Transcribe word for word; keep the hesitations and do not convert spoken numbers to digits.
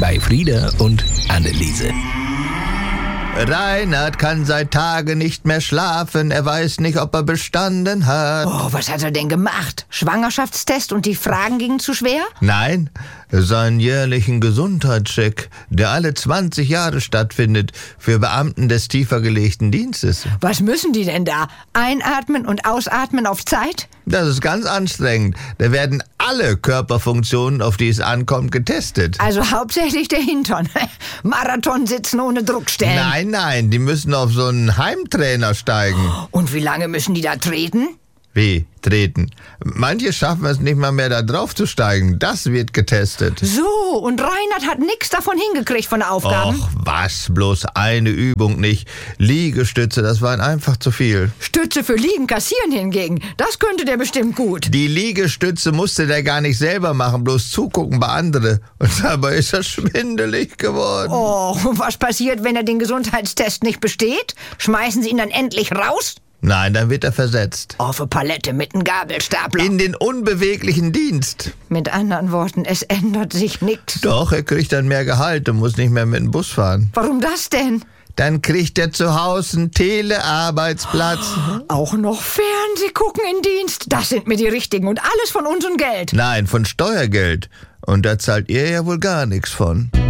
bei Frieda und Anneliese. Reinhard kann seit Tagen nicht mehr schlafen. Er weiß nicht, ob er bestanden hat. Oh, was hat er denn gemacht? Schwangerschaftstest und die Fragen gingen zu schwer? Nein, seinen jährlichen Gesundheitscheck, der alle zwanzig Jahre stattfindet, für Beamten des tiefer gelegten Dienstes. Was müssen die denn da? Einatmen und ausatmen auf Zeit? Das ist ganz anstrengend. Da werden alle Körperfunktionen, auf die es ankommt, getestet. Also hauptsächlich der Hintern. Marathon sitzen ohne Druckstellen. Nein, nein, die müssen auf so einen Heimtrainer steigen. Und wie lange müssen die da treten? Wie? Treten. Manche schaffen es nicht mal mehr, da drauf zu steigen. Das wird getestet. So, und Reinhard hat nichts davon hingekriegt von Aufgaben? Och, was? Bloß eine Übung nicht. Liegestütze, das waren einfach zu viel. Stütze für Liegen kassieren hingegen, das könnte der bestimmt gut. Die Liegestütze musste der gar nicht selber machen, bloß zugucken bei anderen. Und dabei ist er schwindelig geworden. Oh, und was passiert, wenn er den Gesundheitstest nicht besteht? Schmeißen Sie ihn dann endlich raus? Nein, dann wird er versetzt. Auf eine Palette mit einem Gabelstapler. In den unbeweglichen Dienst. Mit anderen Worten, es ändert sich nichts. Doch, er kriegt dann mehr Gehalt und muss nicht mehr mit dem Bus fahren. Warum das denn? Dann kriegt er zu Hause einen Telearbeitsplatz. Auch noch Fernseh gucken in Dienst. Das sind mir die Richtigen und alles von unserem Geld. Nein, von Steuergeld. Und da zahlt ihr ja wohl gar nichts von.